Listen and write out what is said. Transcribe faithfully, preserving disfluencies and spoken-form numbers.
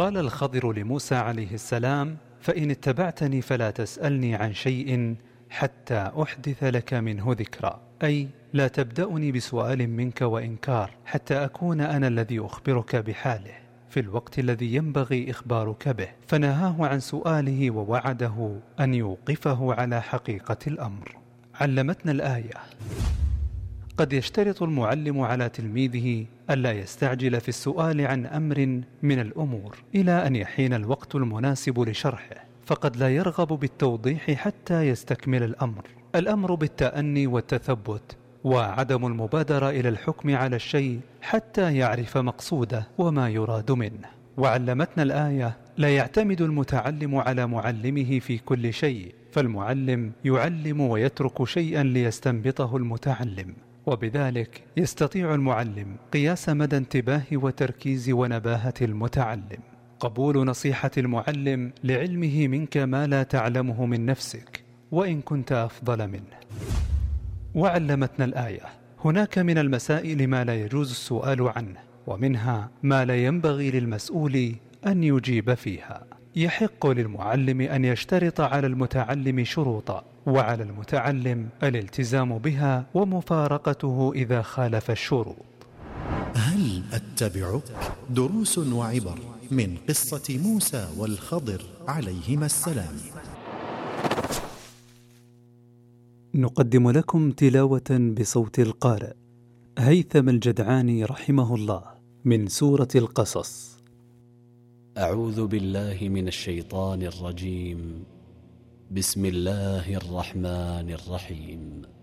قال الخضر لموسى عليه السلام: فإن اتبعتني فلا تسألني عن شيء حتى أحدث لك منه ذكرى، أي لا تبدأني بسؤال منك وإنكار حتى أكون أنا الذي أخبرك بحاله في الوقت الذي ينبغي إخبارك به. فنهاه عن سؤاله ووعده أن يوقفه على حقيقة الأمر. علمتنا الآية: قد يشترط المعلم على تلميذه ألا يستعجل في السؤال عن أمر من الأمور إلى أن يحين الوقت المناسب لشرحه، فقد لا يرغب بالتوضيح حتى يستكمل الأمر. الأمر بالتأني والتثبت، وعدم المبادرة إلى الحكم على الشيء حتى يعرف مقصوده وما يراد منه. وعلمتنا الآية: لا يعتمد المتعلم على معلمه في كل شيء، فالمعلم يعلم ويترك شيئا ليستنبطه المتعلم، وبذلك يستطيع المعلم قياس مدى انتباه وتركيز ونباهة المتعلم. قبول نصيحة المعلم لعلمه منك ما لا تعلمه من نفسك وإن كنت أفضل منه. وعلمتنا الآية: هناك من المسائل ما لا يجوز السؤال عنه، ومنها ما لا ينبغي للمسؤول أن يجيب فيها. يحق للمعلم أن يشترط على المتعلم شروطا، وعلى المتعلم الالتزام بها ومفارقته إذا خالف الشروط. هل أتبعك؟ دروس وعبر من قصة موسى والخضر عليهما السلام. نقدم لكم تلاوة بصوت القارئ هيثم الجدعاني رحمه الله من سورة القصص. أعوذ بالله من الشيطان الرجيم. بسم الله الرحمن الرحيم.